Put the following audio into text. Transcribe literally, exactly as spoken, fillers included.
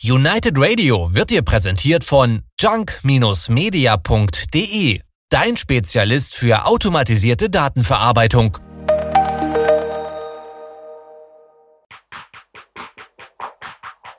United Radio wird dir präsentiert von junk Bindestrich media Punkt de, dein Spezialist für automatisierte Datenverarbeitung.